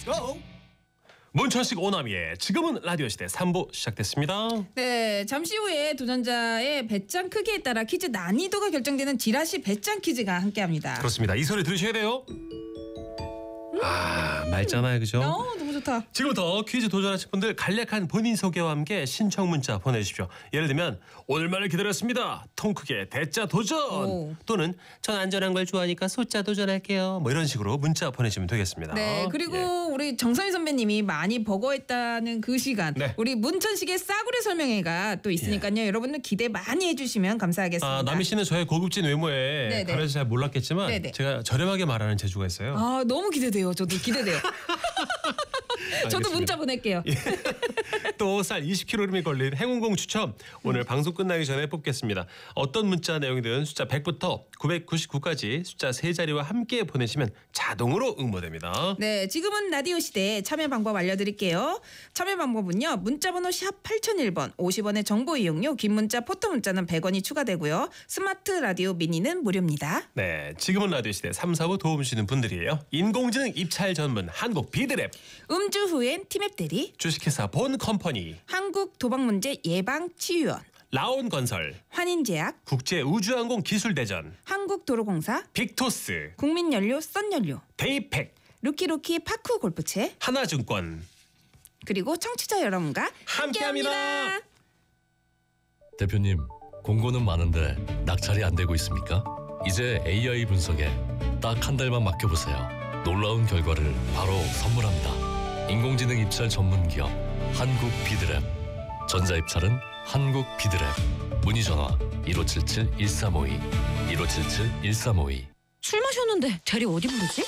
go. 문천식 오나미의 지금은 라디오 시대 3부 시작됐습니다. 네, 잠시 후에 도전자의 배짱 크기에 따라 퀴즈 난이도가 결정되는 지라시 배짱 퀴즈가 함께합니다. 그렇습니다. 이 소리 들으셔야 돼요. 맑잖아요, 그죠? 너무 좋다. 지금부터 퀴즈 도전하실 분들 간략한 본인 소개와 함께 신청 문자 보내주십시오. 예를 들면 오늘만을 기다렸습니다. 통 크게 대자 도전. 오. 또는 전 안전한 걸 좋아하니까 소자 도전할게요. 뭐 이런 식으로 문자 보내주시면 되겠습니다. 네, 그리고 예. 우리 정선희 선배님이 많이 버거했다는 그 시간, 네. 우리 문천식의 싸구려 설명회가 또 있으니까요. 여러분들 기대 많이 해주시면 감사하겠습니다. 남희 씨는 저의 고급진 외모에 네네. 가려서 잘 몰랐겠지만 네네. 제가 저렴하게 말하는 재주가 있어요. 너무 기대돼요. 저도 기대돼요. 저도 알겠습니다. 문자 보낼게요. 또 쌀 20kg이 걸린 행운공 추첨 오늘 방송 끝나기 전에 뽑겠습니다. 어떤 문자 내용이든 숫자 100부터 999까지 숫자 3자리와 함께 보내시면 자동으로 응모됩니다. 네, 지금은 라디오 시대 참여 방법 알려드릴게요. 참여 방법은요. 문자번호 샵 8001번 50원의 정보 이용료, 긴 문자 포토 문자는 100원이 추가되고요. 스마트 라디오 미니는 무료입니다. 네, 지금은 라디오 시대 3, 4부 도움 주시는 분들이에요. 인공지능 입찰 전문 한국 비드랩, 음주 후엔 티맵 대리, 주식회사 본 컴퍼니, 한국 도박문제 예방치유원, 라온건설, 환인제약, 국제우주항공 기술대전, 한국도로공사, 빅토스, 국민연료 썬연료, 데이팩, 루키루키 파쿠 골프채, 하나증권 그리고 청취자 여러분과 함께합니다. 대표님, 공고는 많은데 낙찰이 안 되고 있습니까? 이제 AI 분석에 딱 한 달만 맡겨보세요. 놀라운 결과를 바로 선물합니다. 인공지능 입찰 전문 기업 한국 비드랩. 전자 입찰은 한국 비드랩. 문의 전화 1577-1352 1577-1352. 술 마셨는데 대리 어디 부르지?